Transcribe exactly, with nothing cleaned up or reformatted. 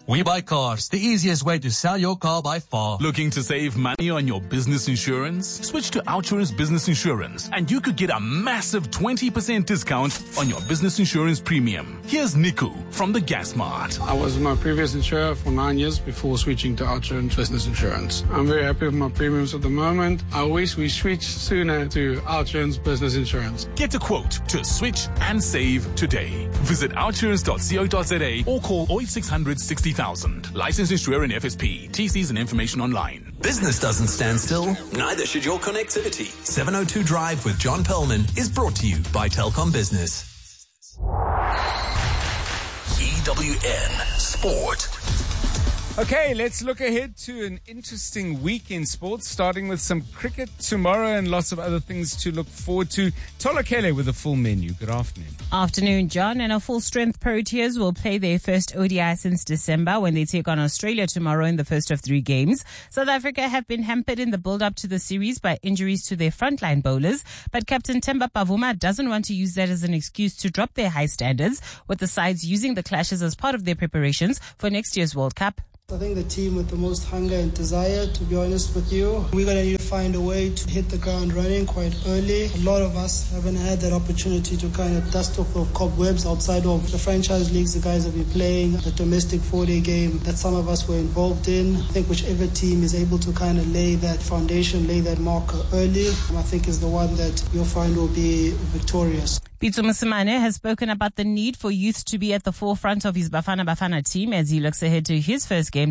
We Buy Cars, the easiest way to sell your car by far. Looking to save money on your business insurance? Switch to Outsurance Business Insurance and you could get a massive twenty percent discount on your business insurance premium. Here's Niku from the Gas Mart. I was my previous insurer for nine years before switching to Outsurance Business Insurance. I'm very happy with my premiums at the moment. I wish we switched sooner to Outsurance Business Insurance. Get a quote to switch and save today. Visit outsurance dot co dot za or call oh eight six hundred sixty thousand. Licensed insurer in F S P. T Cs and information online. Business doesn't stand still, neither should your connectivity. seven oh two Drive with John Perlman is brought to you by Telkom Business. E W N Sport. Okay, let's look ahead to an interesting week in sports, starting with some cricket tomorrow and lots of other things to look forward to. Tolakele with a full menu. Good afternoon. Afternoon, John. And our full-strength Proteas will play their first O D I since December when they take on Australia tomorrow in the first of three games. South Africa have been hampered in the build-up to the series by injuries to their frontline bowlers, but Captain Temba Pavuma doesn't want to use that as an excuse to drop their high standards, with the sides using the clashes as part of their preparations for next year's World Cup. I think the team with the most hunger and desire, to be honest with you, we're going to need to find a way to hit the ground running quite early. A lot of us haven't had that opportunity to kind of dust off the cobwebs outside of the franchise leagues the guys have been playing, the domestic four-day game that some of us were involved in. I think whichever team is able to kind of lay that foundation, lay that marker early, I think is the one that you'll find will be victorious. Pitso Mosimane has spoken about the need for youth to be at the forefront of his Bafana Bafana team as he looks ahead to his first game